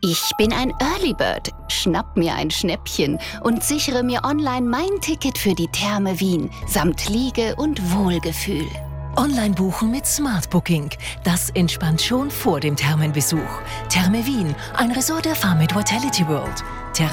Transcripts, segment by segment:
Ich bin ein Early Bird, schnapp mir ein Schnäppchen und sichere mir online mein Ticket für die Therme Wien, samt Liege und Wohlgefühl. Online buchen mit Smart Booking. Das entspannt schon vor dem Thermenbesuch. Therme Wien, ein Resort der Farmit Vitality World.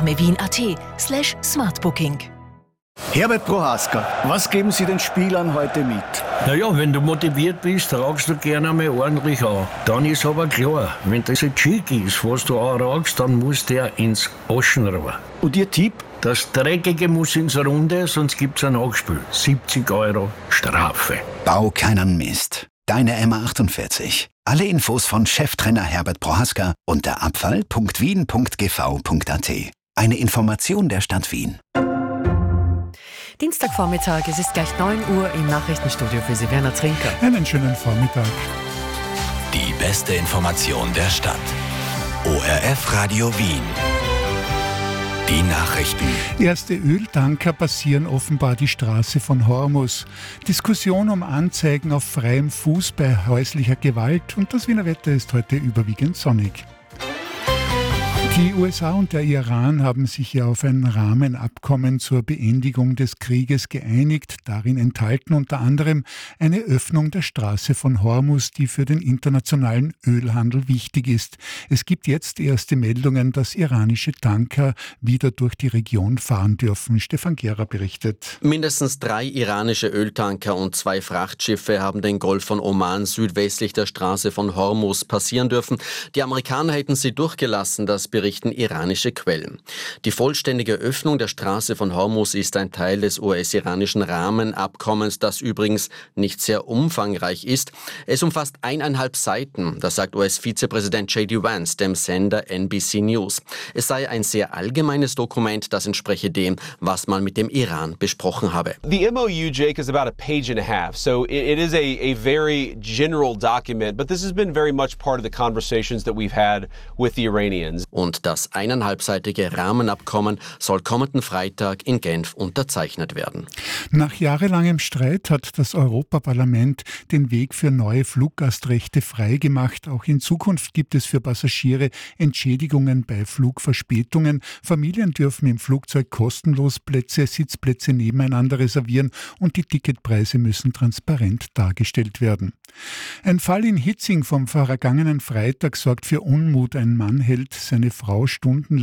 thermewien.at/smartbooking. Herbert Prohaska, was geben Sie den Spielern heute mit? Naja, wenn du motiviert bist, tragst du gerne einmal ordentlich an. Dann ist aber klar, wenn das ein Cheek ist, was du anragst, dann muss der ins Aschenrohr. Und Ihr Tipp? Das Dreckige muss ins Runde, sonst gibt's ein Nachspiel. 70 Euro Strafe. Bau keinen Mist. Deine M48. Alle Infos von Cheftrainer Herbert Prohaska unter abfall.wien.gv.at. Eine Information der Stadt Wien. Dienstagvormittag, es ist gleich 9 Uhr im Nachrichtenstudio für Sie, Werner Trinker. Einen schönen Vormittag. Die beste Information der Stadt. ORF Radio Wien. Die Nachrichten. Erste Öltanker passieren offenbar die Straße von Hormus. Diskussion um Anzeigen auf freiem Fuß bei häuslicher Gewalt und das Wiener Wetter ist heute überwiegend sonnig. Die USA und der Iran haben sich ja auf ein Rahmenabkommen zur Beendigung des Krieges geeinigt. Darin enthalten unter anderem eine Öffnung der Straße von Hormus, die für den internationalen Ölhandel wichtig ist. Es gibt jetzt erste Meldungen, dass iranische Tanker wieder durch die Region fahren dürfen. Stefan Gera berichtet. Mindestens 3 iranische Öltanker und 2 Frachtschiffe haben den Golf von Oman südwestlich der Straße von Hormus passieren dürfen. Die Amerikaner hätten sie durchgelassen, das berichten iranische Quellen. Die vollständige Öffnung der Straße von Hormus ist ein Teil des US-iranischen Rahmenabkommens, das übrigens nicht sehr umfangreich ist. Es umfasst 1,5 Seiten, das sagt US-Vizepräsident J.D. Vance dem Sender NBC News. Es sei ein sehr allgemeines Dokument, das entspreche dem, was man mit dem Iran besprochen habe. The MOU, Jake, is about a page and a half, so it is a very general document, but this has been very much part of the conversations that we've had with the Iranians. Und das 1,5-seitige Rahmenabkommen soll kommenden Freitag in Genf unterzeichnet werden. Nach jahrelangem Streit hat das Europaparlament den Weg für neue Fluggastrechte freigemacht. Auch in Zukunft gibt es für Passagiere Entschädigungen bei Flugverspätungen. Familien dürfen im Flugzeug kostenlos Sitzplätze nebeneinander reservieren und die Ticketpreise müssen transparent dargestellt werden. Ein Fall in Hitzing vom vergangenen Freitag sorgt für Unmut. Ein Mann hält seine Frau stundenlang